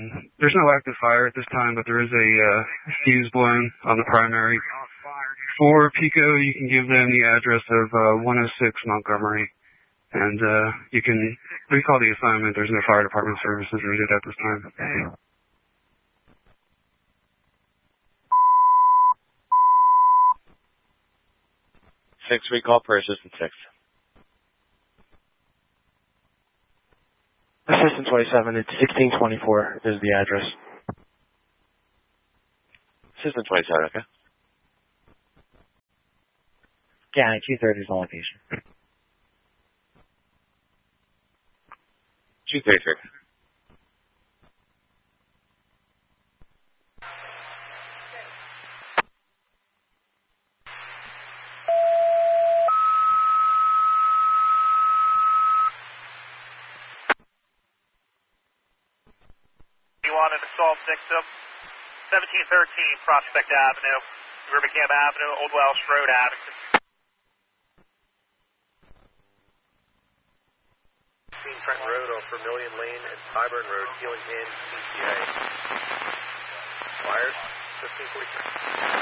There's no active fire at this time, but there is a fuse blown on the primary. For PICO, you can give them the address of 106 Montgomery, and you can recall the assignment. There's no fire department services needed at this time. 6, recall per assistant 6. Assistant 27, it's 1624 is the address. Assistant 27, okay. Yeah, 230 is the location. 233. On an assault victim, 1713 Prospect Avenue, Rubicam Avenue, Old Welsh Road, Abington. Trenton Road off Vermilion Lane and Tyburn Road, healing in PCA. Wired, 1543.